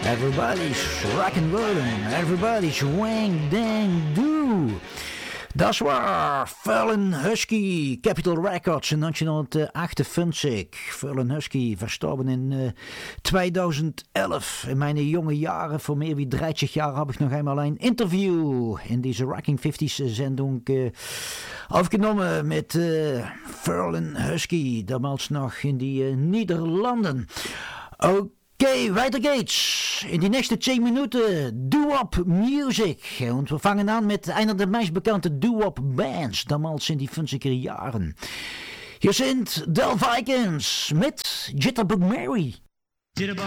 Everybody's rock'n'rollin', everybody's wang dang do. Dat is waar. Fallon Husky, Capitol Records in 1958. Fallon Husky, verstorben in 2011. In mijn jonge jaren, voor meer wie 30 jaar, heb ik nog eenmaal een interview in deze Rocking 50s zending aufgenomen met Fallon Husky. Damals nog in die Nederlanden. Oké, weiter geht's. In die nächsten 10 Minuten Doo-Wop Music. Und wir fangen an mit einer der meist bekannten Doo-Wop Bands, damals in die 50er Jahren. Hier sind Del Vikings mit Jitterbug Mary. Jitterbug